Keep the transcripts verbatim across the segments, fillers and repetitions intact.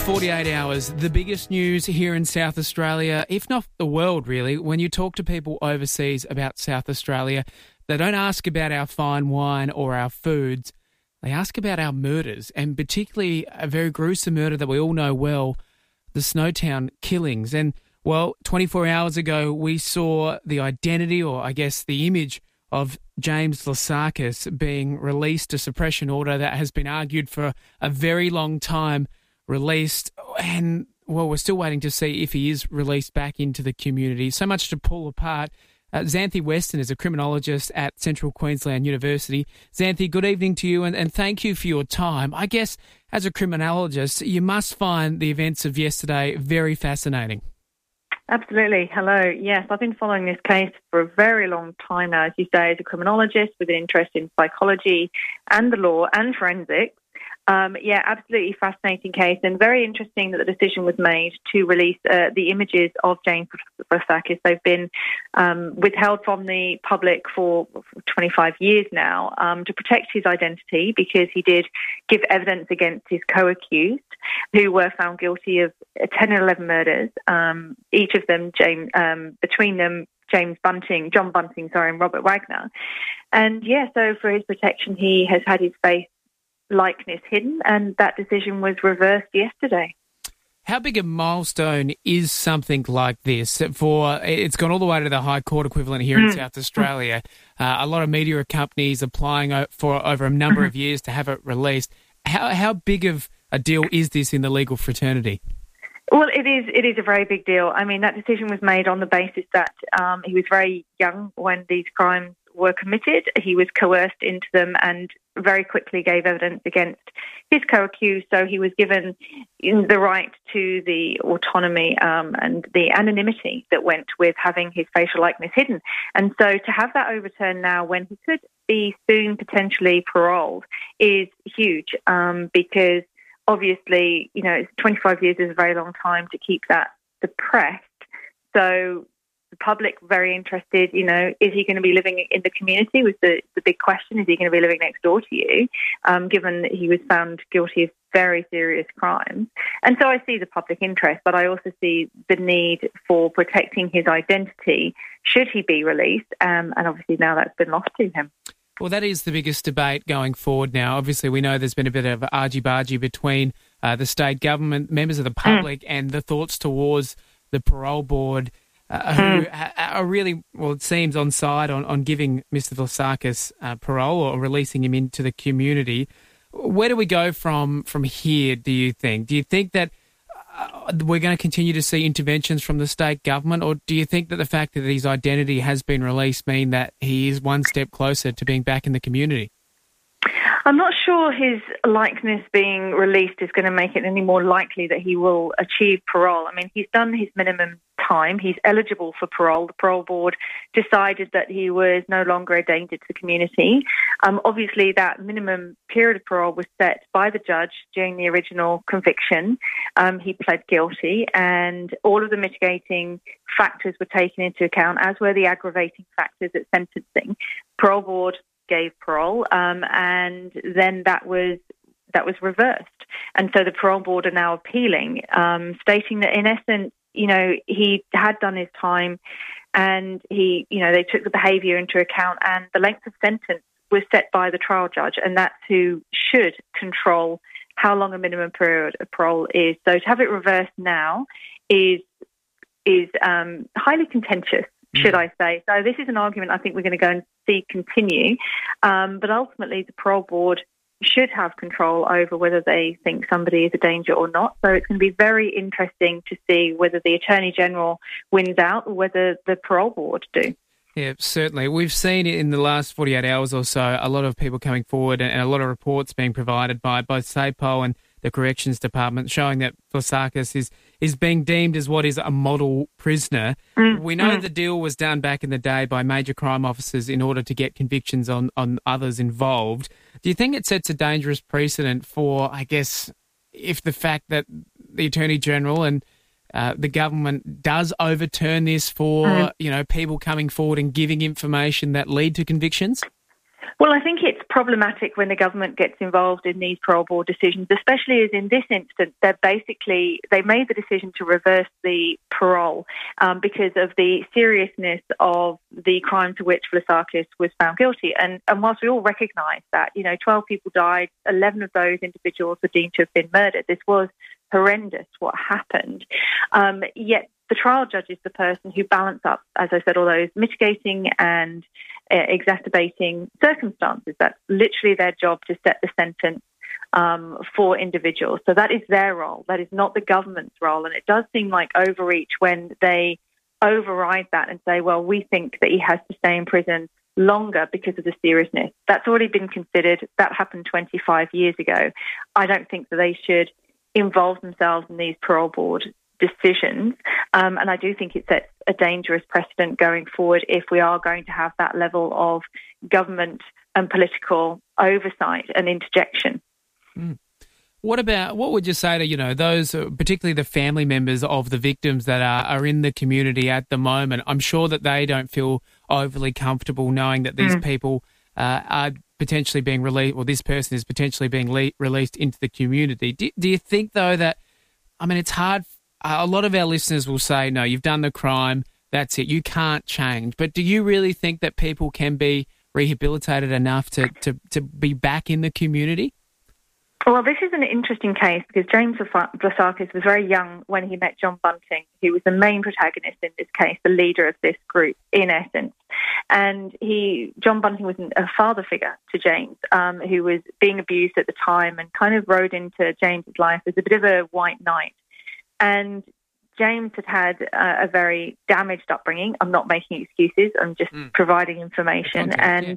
forty-eight hours, the biggest news here in South Australia, if not the world really. When you talk to people overseas about South Australia, they don't ask about our fine wine or our foods. They ask about our murders, and particularly a very gruesome murder that we all know well, the Snowtown killings. And, well, twenty-four hours ago, we saw the identity, or I guess the image, of James Lasakis being released, a suppression order that has been argued for a very long time, released, and, well, we're still waiting to see if he is released back into the community. So much to pull apart. Uh, Xanthi Weston is a criminologist at Central Queensland University. Xanthi, good evening to you, and, and thank you for your time. I guess, as a criminologist, you must find the events of yesterday very fascinating. Absolutely. Hello. Yes, I've been following this case for a very long time now, as you say, as a criminologist with an interest in psychology and the law and forensics. Um, yeah, absolutely fascinating case, and very interesting that the decision was made to release uh, the images of James Lasakis. They've been um, withheld from the public for twenty-five years now um, to protect his identity, because he did give evidence against his co-accused, who were found guilty of ten and eleven murders. Um, each of them, James, um, between them, James Bunting, John Bunting, sorry, and Robert Wagner. And yeah, so for his protection, he has had his face likeness hidden, and that decision was reversed yesterday. How big a milestone is something like this? For it's gone all the way to the High Court equivalent here mm. in South Australia. Uh, a lot of media companies applying for over a number mm-hmm. of years to have it released. How how big of a deal is this in the legal fraternity? Well, it is. It is a very big deal. I mean, that decision was made on the basis that um, he was very young when these crimes were committed. He was coerced into them and very quickly gave evidence against his co-accused. So he was given the right to the autonomy um, and the anonymity that went with having his facial likeness hidden. And so to have that overturned now, when he could be soon potentially paroled, is huge um, because obviously, you know, twenty-five years is a very long time to keep that suppressed. So the public very interested, you know, is he going to be living in the community was the, the big question. Is he going to be living next door to you, um, given that he was found guilty of very serious crimes? And so I see the public interest, but I also see the need for protecting his identity should he be released. Um, and obviously now that's been lost to him. Well, that is the biggest debate going forward now. Obviously, we know there's been a bit of argy-bargy between uh, the state government, members of the public, mm. and the thoughts towards the parole board, uh, who mm. are really, well, it seems, on side on, on giving Mister Lasakis uh, parole or releasing him into the community. Where do we go from, from here, do you think? Do you think that uh, we're going to continue to see interventions from the state government, or do you think that the fact that his identity has been released mean that he is one step closer to being back in the community? I'm not sure his likeness being released is going to make it any more likely that he will achieve parole. I mean, he's done his minimum time. He's eligible for parole. The parole board decided that he was no longer a danger to the community. Um, obviously, that minimum period of parole was set by the judge during the original conviction. Um, he pled guilty, and all of the mitigating factors were taken into account, as were the aggravating factors at sentencing. Parole board gave parole, um, and then that was that was reversed. And so the parole board are now appealing, um, stating that in essence, you know, he had done his time, and he, you know, they took the behaviour into account, and the length of sentence was set by the trial judge, and that's who should control how long a minimum period of parole is. So to have it reversed now is is um, highly contentious, should I say. So this is an argument I think we're going to go and see continue. Um, but ultimately, the parole board should have control over whether they think somebody is a danger or not. So it's going to be very interesting to see whether the Attorney General wins out or whether the parole board do. Yeah, certainly. We've seen in the last forty-eight hours or so a lot of people coming forward and a lot of reports being provided by both SAPOL and the Corrections Department showing that Lasakis is, is being deemed as what is a model prisoner. Mm, we know mm. the deal was done back in the day by major crime officers in order to get convictions on, on others involved. Do you think it sets a dangerous precedent for, I guess, if the fact that the Attorney General and uh, the government does overturn this for, mm. you know, people coming forward and giving information that lead to convictions? Well, I think it's problematic when the government gets involved in these parole board decisions, especially as in this instance, they're basically, they made the decision to reverse the parole um, because of the seriousness of the crime to which Vlasakis was found guilty. And, and whilst we all recognise that, you know, twelve people died, eleven of those individuals were deemed to have been murdered. This was horrendous what happened. Um, yet the trial judge is the person who balance up, as I said, all those mitigating and uh, exacerbating circumstances. That's literally their job, to set the sentence um, for individuals. So that is their role. That is not the government's role. And it does seem like overreach when they override that and say, well, we think that he has to stay in prison longer because of the seriousness. That's already been considered. That happened twenty-five years ago. I don't think that they should involve themselves in these parole board decisions. Um, and I do think it sets a dangerous precedent going forward if we are going to have that level of government and political oversight and interjection. Mm. What about, what would you say to, you know, those, uh, particularly the family members of the victims that are, are in the community at the moment? I'm sure that they don't feel overly comfortable knowing that these mm. people uh, are potentially being released, or this person is potentially being le- released into the community. Do, do you think, though, that, I mean, it's hard, uh, a lot of our listeners will say, no, you've done the crime, that's it, you can't change. But do you really think that people can be rehabilitated enough to, to, to be back in the community? Well, this is an interesting case because James Vlasakis was very young when he met John Bunting, who was the main protagonist in this case, the leader of this group, in essence. And he, John Bunting was a father figure to James, um, who was being abused at the time and kind of rode into James's life as a bit of a white knight. And James had had uh, a very damaged upbringing. I'm not making excuses. I'm just mm. providing information. Context, and. Yeah.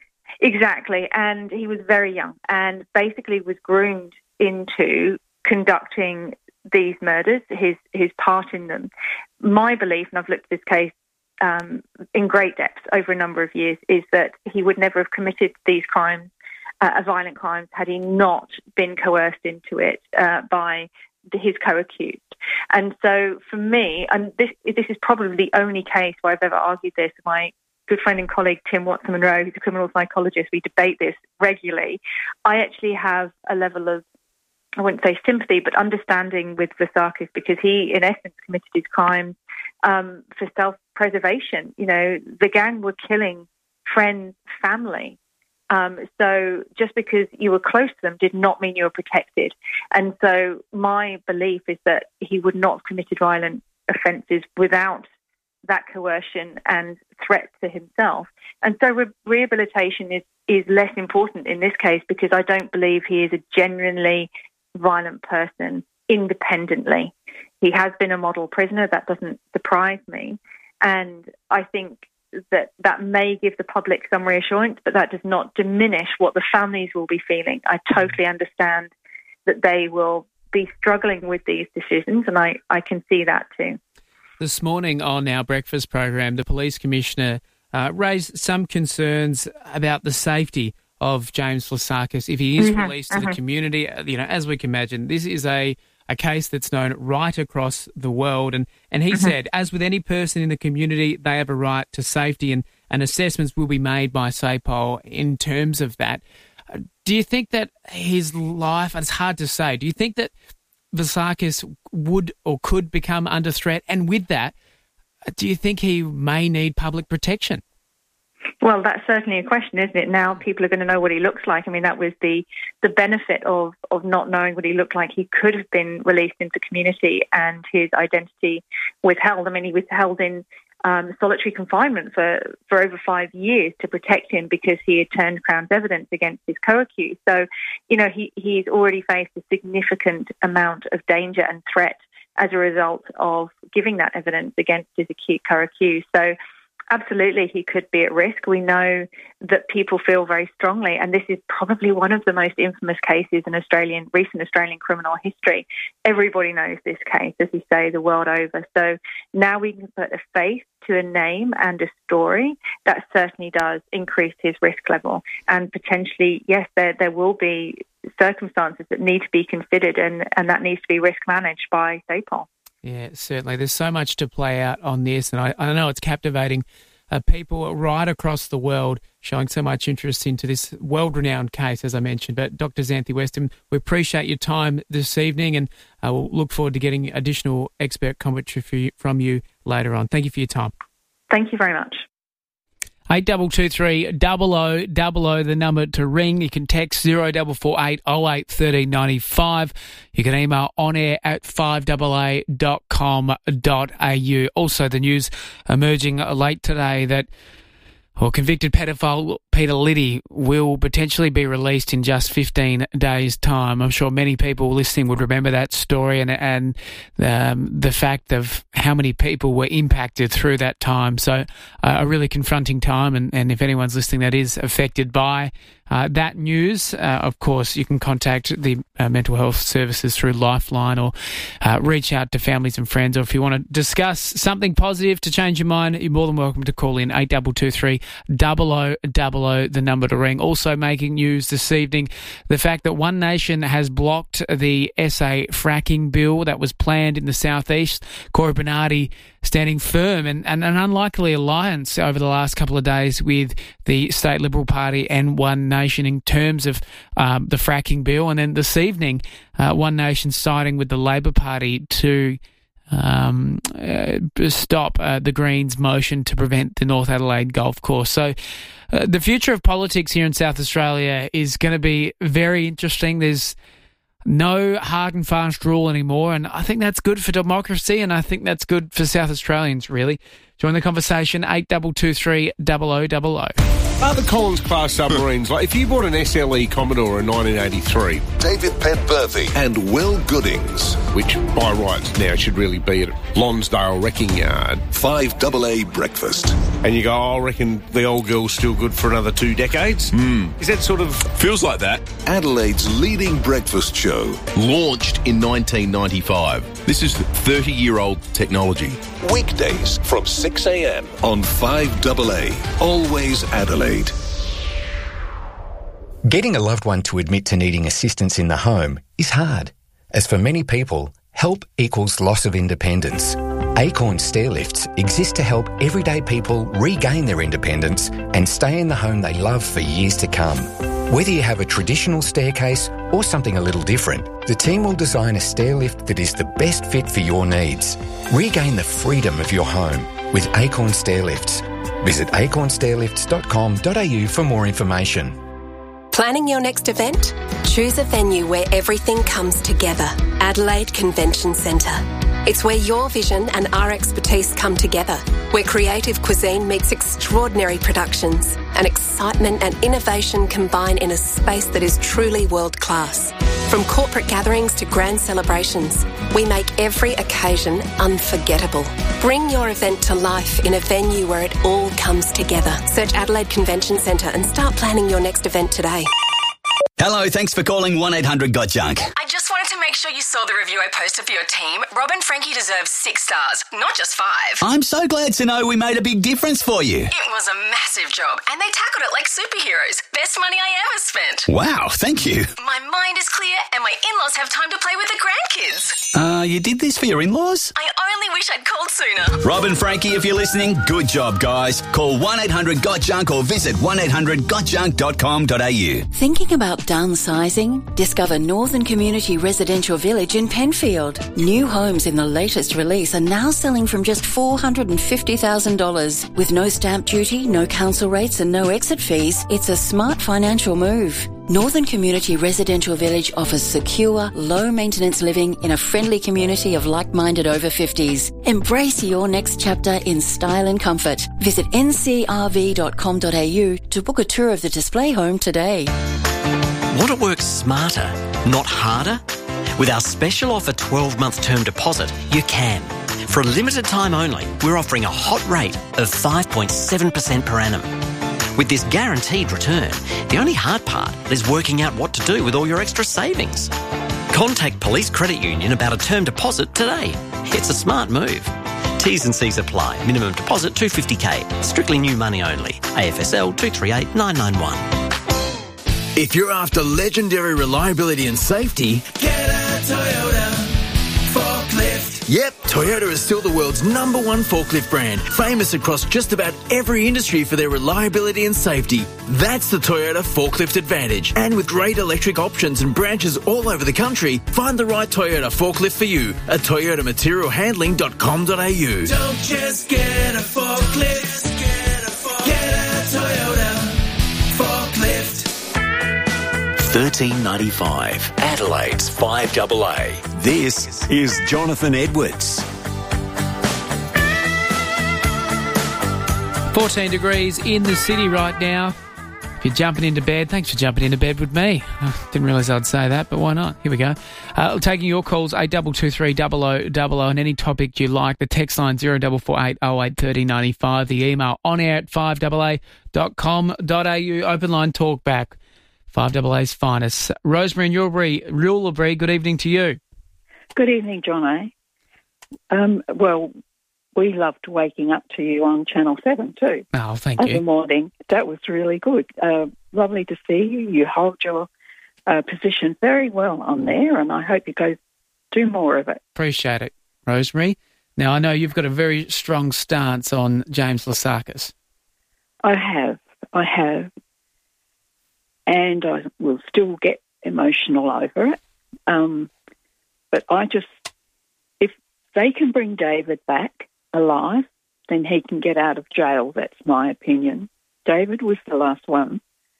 Exactly, and he was very young and basically was groomed into conducting these murders, his his part in them. My belief, and I've looked at this case um, in great depth over a number of years, is that he would never have committed these crimes, uh, violent crimes, had he not been coerced into it uh, by the, his co-accused. And so for me, and this this is probably the only case where I've ever argued this, my good friend and colleague Tim Watson-Monroe, who's a criminal psychologist, we debate this regularly. I actually have a level of, I wouldn't say sympathy, but understanding with Vlasakis because he, in essence, committed his crimes um, for self-preservation. You know, the gang were killing friends, family. Um, so just because you were close to them did not mean you were protected. And so my belief is that he would not have committed violent offences without that coercion and threat to himself. And so re- rehabilitation is, is less important in this case because I don't believe he is a genuinely violent person independently. He has been a model prisoner. That doesn't surprise me. And I think that that may give the public some reassurance, but that does not diminish what the families will be feeling. I totally understand that they will be struggling with these decisions, and I, I can see that too. This morning on our breakfast program, the Police Commissioner uh, raised some concerns about the safety of James Vlasakis if he is mm-hmm, released to mm-hmm. the community. You know, as we can imagine, this is a, a case that's known right across the world. And, and he mm-hmm. said, as with any person in the community, they have a right to safety, and, and assessments will be made by SAPOL in terms of that. Uh, do you think that his life, and it's hard to say, do you think that Vlasakis would or could become under threat? And with that, do you think he may need public protection? Well, that's certainly a question, isn't it? Now people are going to know what he looks like. I mean, that was the, the benefit of, of not knowing what he looked like. He could have been released into the community and his identity withheld. I mean, he was held in Um, solitary confinement for, for over five years to protect him because he had turned Crown's evidence against his co-accused. So, you know, he, he's already faced a significant amount of danger and threat as a result of giving that evidence against his acute co-accused. So absolutely, he could be at risk. We know that people feel very strongly, and this is probably one of the most infamous cases in Australian, recent Australian criminal history. Everybody knows this case, as we say, the world over. So now we can put a face to a name and a story. That certainly does increase his risk level. And potentially, yes, there, there will be circumstances that need to be considered, and, and that needs to be risk managed by SAPOL. Yeah, certainly. There's so much to play out on this, and I, I know it's captivating uh, people right across the world showing so much interest into this world-renowned case, as I mentioned. But Doctor Xanthi Weston, we appreciate your time this evening, and uh, we'll look forward to getting additional expert commentary for you, from you later on. Thank you for your time. Thank you very much. eight two two three, double oh, double oh, the number to ring. You can text zero four four eight oh eight one three nine five. You can email onair at five a a dot com dot a u. Also, the news emerging late today that Well, convicted pedophile Peter Liddy will potentially be released in just fifteen days' time. I'm sure many people listening would remember that story and and um, the fact of how many people were impacted through that time. So uh, a really confronting time, and, and if anyone's listening that is affected by uh, that news, uh, of course, you can contact the uh, mental health services through Lifeline or uh, reach out to families and friends. Or if you want to discuss something positive to change your mind, you're more than welcome to call in eight two two three, double oh, double oh, the number to ring. Also making news this evening, the fact that One Nation has blocked the S A fracking bill that was planned in the southeast. Cory Bernardi standing firm, and, and an unlikely alliance over the last couple of days with the State Liberal Party and One Nation in terms of um, the fracking bill. And then this evening, uh, One Nation siding with the Labor Party to um, uh, stop uh, the Greens' motion to prevent the North Adelaide Golf Course. So uh, the future of politics here in South Australia is going to be very interesting. There's no hard and fast rule anymore, and I think that's good for democracy, and I think that's good for South Australians, really. Join the conversation, eight two two three, double oh, double oh. Are the Collins-class submarines, like if you bought an S L E Commodore in nineteen eighty-three... David Penberthy and Will Goodings. Which, by rights, now should really be at Lonsdale Wrecking Yard. five A A breakfast. And you go, oh, I reckon the old girl's still good for another two decades? Hmm. Is that sort of... Feels like that. Adelaide's leading breakfast show. Launched in nineteen ninety-five. This is thirty-year-old technology. Weekdays from six a.m. on five A A. Always Adelaide. Getting a loved one to admit to needing assistance in the home is hard, as for many people, help equals loss of independence. Acorn Stairlifts exist to help everyday people regain their independence and stay in the home they love for years to come. Whether you have a traditional staircase or something a little different, the team will design a stairlift that is the best fit for your needs. Regain the freedom of your home with Acorn Stairlifts. Visit acorn stairlifts dot com dot a u for more information. Planning your next event? Choose a venue where everything comes together. Adelaide Convention Centre. It's where your vision and our expertise come together, where creative cuisine meets extraordinary productions and excitement and innovation combine in a space that is truly world-class. From corporate gatherings to grand celebrations, we make every occasion unforgettable. Bring your event to life in a venue where it all comes together. Search Adelaide Convention Centre and start planning your next event today. Hello, thanks for calling one eight hundred got junk. I just wanted to make sure you saw the review I posted for your team. Rob and Frankie deserve six stars, not just five. I'm so glad to know we made a big difference for you. It was a massive job, and they tackled it like superheroes. Best money I ever spent. Wow, thank you. My mind is clear, and my in-laws have time to play with the grandkids. Uh, you did this for your in-laws? I only wish I'd called sooner. Rob and Frankie, if you're listening, good job, guys. Call one eight hundred got junk or visit one eight hundred got junk dot com dot a u. Thinking about downsizing? Discover Northern Community Residential Village in Penfield. New homes in the latest release are now selling from just four hundred fifty thousand dollars. With no stamp duty, no council rates and no exit fees, it's a smart financial move. Northern Community Residential Village offers secure, low-maintenance living in a friendly community of like-minded over fifties. Embrace your next chapter in style and comfort. Visit n c r v dot com dot a u to book a tour of the display home today. Want to work smarter, not harder? With our special offer twelve-month term deposit, you can. For a limited time only, we're offering a hot rate of five point seven percent per annum. With this guaranteed return, the only hard part is working out what to do with all your extra savings. Contact Police Credit Union about a term deposit today. It's a smart move. T's and C's apply. Minimum deposit two hundred fifty thousand. Strictly new money only. A F S L two three eight nine nine one. If you're after legendary reliability and safety, get a Toyota forklift. Yep, Toyota is still the world's number one forklift brand, famous across just about every industry for their reliability and safety. That's the Toyota Forklift Advantage. And with great electric options and branches all over the country, find the right Toyota forklift for you at toyota material handling dot com dot a u. Don't just get a forklift, get a, forklift. Get a Toyota forklift. thirteen ninety-five, Adelaide's five double A. This is Jonathan Edwards. fourteen degrees in the city right now. If you're jumping into bed, thanks for jumping into bed with me. I didn't realise I'd say that, but why not? Here we go. Uh, taking your calls, eight two two three, double oh double oh, and any topic you like. The text line, zero four four eight oh eight three oh nine five. The email, on air at five double a dot com dot a u. Open line talk back. five double A's finest. Rosemary and Ullery, Ullery, good evening to you. Good evening, John A. Um, well, we loved waking up to you on Channel seven too. Oh, thank Every you. morning. That was really good. Uh, lovely to see you. You hold your uh, position very well on there, and I hope you go do more of it. Appreciate it, Rosemary. Now, I know you've got a very strong stance on James Lasakis. I have. I have. And I will still get emotional over it. Um, but I just, if they can bring David back alive, then he can get out of jail. That's my opinion. David was the last one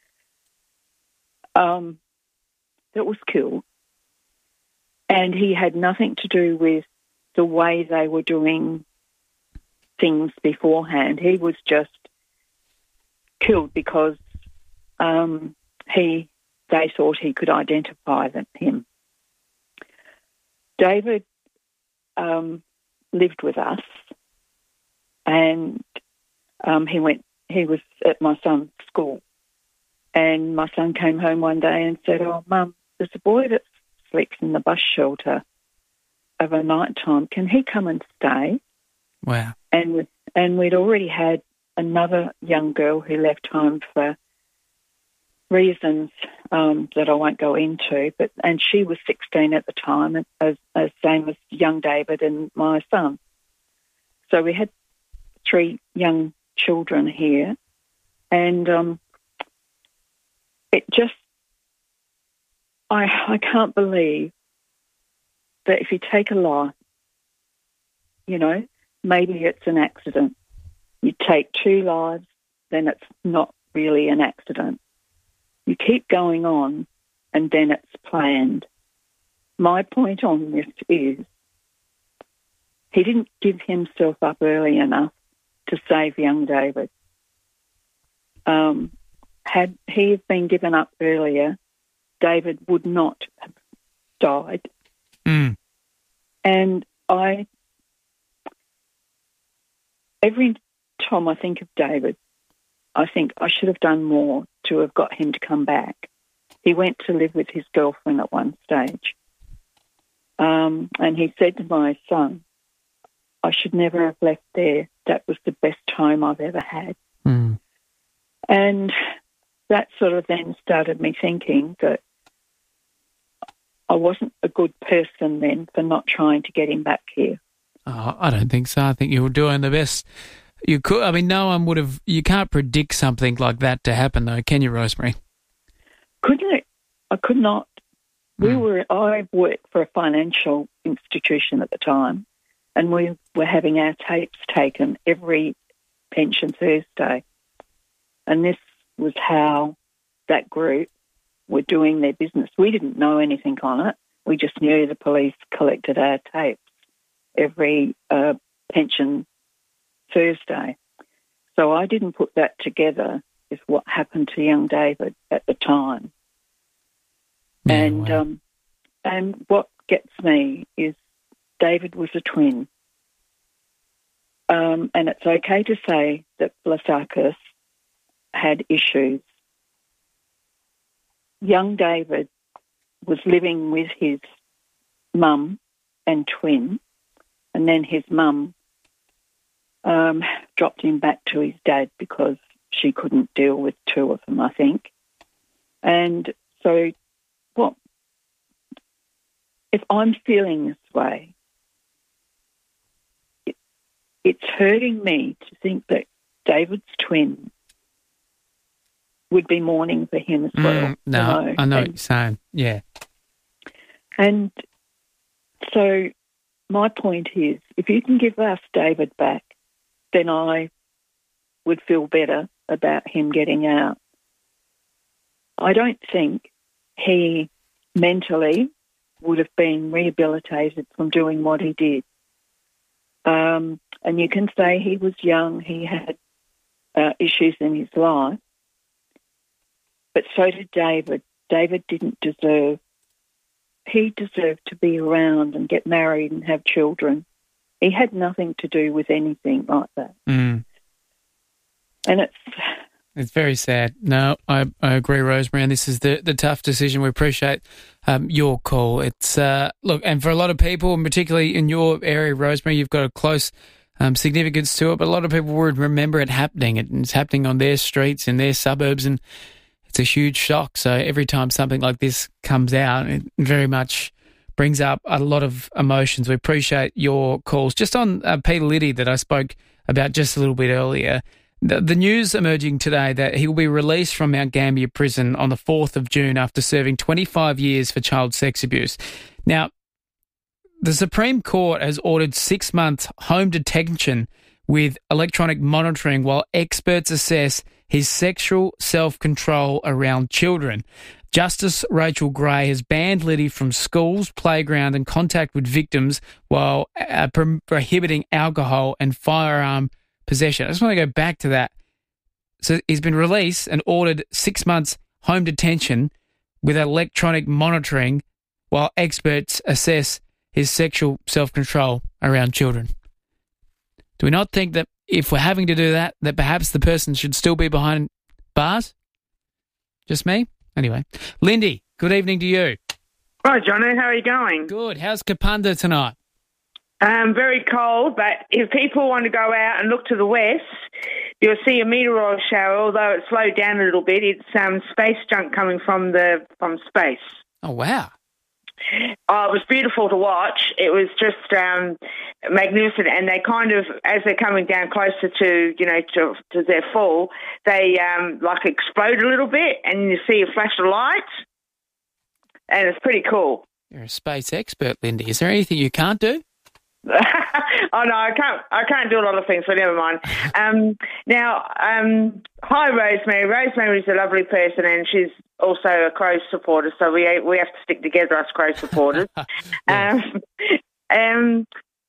um, that was killed. And he had nothing to do with the way they were doing things beforehand. He was just killed because um, he they thought he could identify them, him. David um, lived with us, and um, he went. He was at my son's school, and my son came home one day and said, "Oh, Mum, there's a boy that sleeps in the bus shelter over night time. Can he come and stay?" Wow! And we, and we'd already had another young girl who left home for reasons um, that I won't go into, but and she was sixteen at the time, as, as same as young David and my son. So we had three young children here, and um, it just I I can't believe that if you take a life, you know, maybe it's an accident. You take two lives, then it's not really an accident. You keep going on, and then it's planned. My point on this is he didn't give himself up early enough to save young David. Um, had he been given up earlier, David would not have died. Mm. And I, every time I think of David, I think I should have done more to have got him to come back. He went to live with his girlfriend at one stage. Um, and he said to my son, I should never have left there. That was the best time I've ever had. Mm. And that sort of then started me thinking that I wasn't a good person then for not trying to get him back here. Oh, I don't think so. I think you were doing the best you could. I mean, no one would have... You can't predict something like that to happen, though, can you, Rosemary? Couldn't it? I could not. Mm. We were... I worked for a financial institution at the time, and we were having our tapes taken every pension Thursday. And this was how that group were doing their business. We didn't know anything on it. We just knew the police collected our tapes every uh, pension Thursday. So I didn't put that together with what happened to young David at the time. Yeah, and wow. um, and what gets me is David was a twin. Um, and it's okay to say that Lasakis had issues. Young David was living with his mum and twin, and then his mum um, dropped him back to his dad because she couldn't deal with two of them, I think. And so what if I'm feeling this way, it's hurting me to think that David's twin would be mourning for him as well. Mm, no, you know? I know and, what you're saying. Yeah. And so my point is, if you can give us David back, then I would feel better about him getting out. I don't think he mentally would have been rehabilitated from doing what he did. Um, and you can say he was young, he had uh, issues in his life, but so did David. David didn't deserve, he deserved to be around and get married and have children. He had nothing to do with anything like that. Mm. And it's... It's very sad. No, I, I agree, Rosemary, and this is the, the tough decision. We appreciate um, your call. It's uh, look, and for a lot of people, and particularly in your area, Rosemary, you've got a close um, significance to it, but a lot of people would remember it happening. It's happening on their streets, in their suburbs, and it's a huge shock. So every time something like this comes out, it very much brings up a lot of emotions. We appreciate your calls. Just on uh, Peter Liddy that I spoke about just a little bit earlier, The, the news emerging today that he will be released from Mount Gambier Prison on the fourth of June after serving twenty-five years for child sex abuse. Now, the Supreme Court has ordered six months home detention with electronic monitoring while experts assess his sexual self-control around children. Justice Rachel Gray has banned Liddy from schools, playground and contact with victims while uh, pro- prohibiting alcohol and firearm possession. I just want to go back to that. So he's been released and ordered six months home detention with electronic monitoring while experts assess his sexual self-control around children. Do we not think that if we're having to do that, that perhaps the person should still be behind bars? Just me? Anyway. Lindy, good evening to you. Hi, Johnny. How are you going? Good. How's Kapunda tonight? Um, very cold, but if people want to go out and look to the west, you'll see a meteor shower, although it slowed down a little bit. It's um, space junk coming from the from space. Oh, wow. Oh, it was beautiful to watch. It was just um, magnificent. And they kind of, as they're coming down closer to, you know, to, to their fall, they um, like explode a little bit and you see a flash of light. And it's pretty cool. You're a space expert, Lindy. Is there anything you can't do? Oh no, I can't. I can't do a lot of things, but never mind. Um, now, um, hi, Rosemary. Rosemary is a lovely person, and she's also a Crows supporter. So we we have to stick together, us Crows supporters. um, um,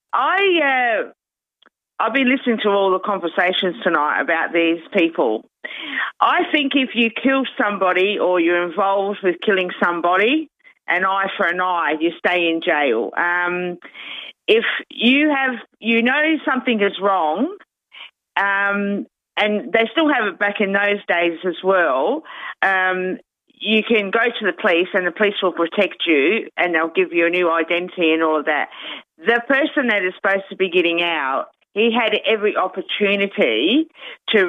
I uh, I've been listening to all the conversations tonight about these people. I think if you kill somebody or you're involved with killing somebody, an eye for an eye, you stay in jail. Um, If you have, you know something is wrong, um, and they still have it back in those days as well, um, you can go to the police and the police will protect you and they'll give you a new identity and all of that. The person that is supposed to be getting out, he had every opportunity to